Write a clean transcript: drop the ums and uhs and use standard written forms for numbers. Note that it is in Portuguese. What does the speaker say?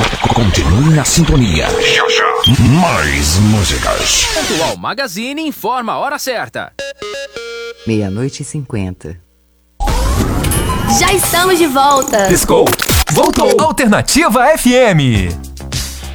Continue na sintonia. Já, já. Mais músicas. Atual Magazine informa a hora certa. 00:50. Já estamos de volta. Disco voltou. Alternativa FM.